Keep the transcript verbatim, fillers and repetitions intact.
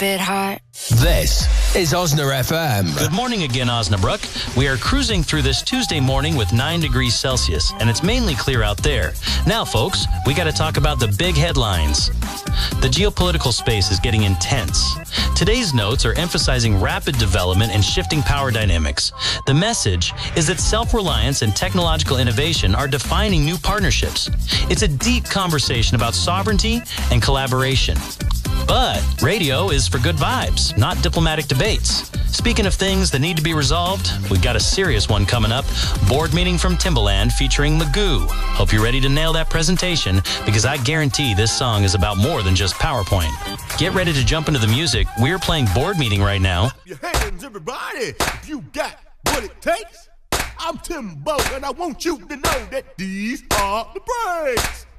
bit hot. This is Osna F M. Good morning again, Osnabrück. We are cruising through this Tuesday morning with nine degrees Celsius, and it's mainly clear out there. Now, folks, we got to talk about the big headlines. The geopolitical space is getting intense. Today's notes are emphasizing rapid development and shifting power dynamics. The message is that self-reliance and technological innovation are defining new partnerships. It's a deep conversation about sovereignty and collaboration. But radio is for good vibes, not diplomatic debates. Speaking of things that need to be resolved, we've got a serious one coming up. Board meeting from Timbaland featuring Magoo. Hope you're ready to nail that presentation, because I guarantee this song is about more than just PowerPoint. Get ready to jump into the music. We're playing Board Meeting right now. Your hands, everybody, if you got what it takes. I'm Timbo, and I want you to know that these are the breaks.